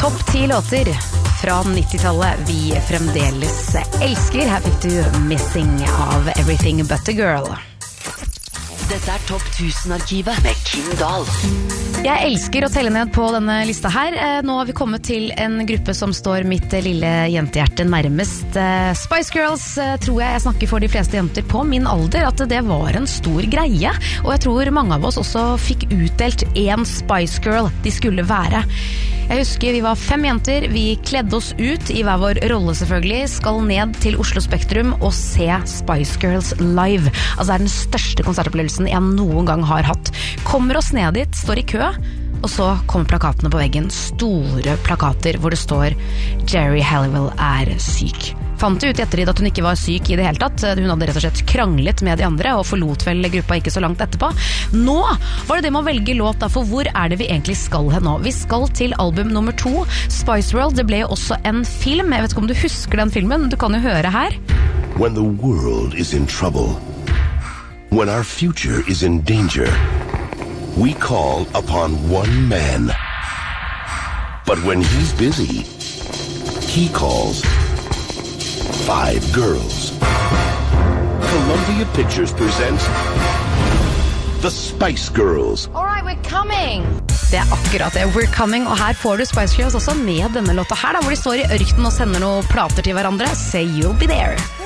Topp 10 låter fra 90-tallet vi fremdeles elsker. Her fikk du Missing av Everything But a Girl. Dette Topp 1000-arkivet med Kim Dahl. Jeg elsker å telle ned på denne lista her. Nå har vi kommet til en gruppe som står mitt lille jentehjerte nærmest. Spice Girls tror jeg snakker for de fleste jenter på min alder, at det var en stor greie. Og jeg tror mange av oss også fikk utdelt en Spice Girl de skulle være. Jeg husker vi var 5 jenter, vi kledde oss ut i hver vår rolle selvfølgelig, skal ned til Oslo Spektrum og se Spice Girls live. Altså det den største konsertopplevelsen jeg noen gang har hatt. Kommer oss ned dit, står i kø, og så kommer plakatene på veggen. Store plakater hvor det står Geri Halliwell syk. Fant det ut i ettertid at hun ikke var syk i det hele tatt. Hun hadde rett og slett kranglet med de andre og forlot vel gruppa ikke så langt etterpå. Nå var det med å velge låt da, for hvor det vi egentlig skal hen nå? Vi skal til album nummer 2, Spice World. Det ble jo også en film. Jeg vet ikke om du husker den filmen, du kan jo høre her. When the world is in trouble, when our future is in danger, we call upon one man. But when he's busy, he calls 5 girls. Columbia Pictures presents The Spice Girls. All right, we're coming. Det akkurat det, We're Coming, og her får du Spice Girls også med denne låta her, da, hvor de står i ørkenen og sender noen plater til hverandre. Say you'll be there.